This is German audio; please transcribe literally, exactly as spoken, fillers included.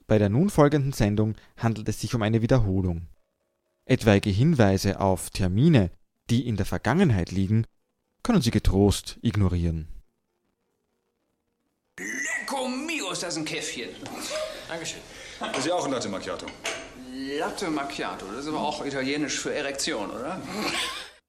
Bei der nun folgenden Sendung handelt es sich um eine Wiederholung. Etwaige Hinweise auf Termine, die in der Vergangenheit liegen, können Sie getrost ignorieren. Lecco mio, ist das ein Käffchen. Dankeschön. Für Sie auch ein Latte Macchiato. Latte Macchiato, das ist aber auch italienisch für Erektion, oder?